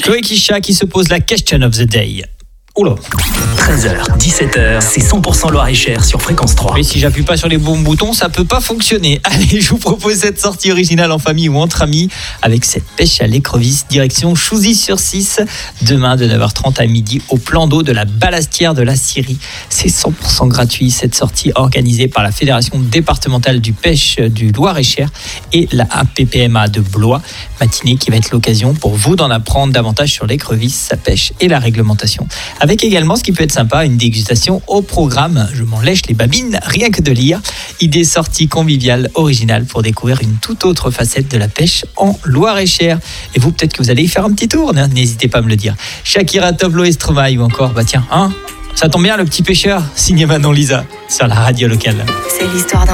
Chloé Kisha qui se pose la question of the day. Oula. 13h, 17h, c'est 100% Loir-et-Cher sur Fréquence 3. Et si j'appuie pas sur les bons boutons, ça peut pas fonctionner. Allez, je vous propose cette sortie originale en famille ou entre amis avec cette pêche à l'écrevisse direction Chouzy-sur-Cisse. Demain de 9h30 à midi au plan d'eau de la Ballastière de la Syrie. C'est 100% gratuit cette sortie organisée par la Fédération départementale du pêche du Loir-et-Cher et la APPMA de Blois. Matinée qui va être l'occasion pour vous d'en apprendre davantage sur l'écrevisse, sa pêche et la réglementation. Avec également, ce qui peut être sympa, une dégustation au programme. Je m'en lèche les babines, rien que de lire. Idée sortie conviviale, originale pour découvrir une toute autre facette de la pêche en Loir-et-Cher. Et vous, peut-être que vous allez y faire un petit tour, n'hésitez pas à me le dire. Shakira, Toblo et Stromae ou encore, ça tombe bien, le petit pêcheur, signé Manon Lisa sur la radio locale. C'est l'histoire d'un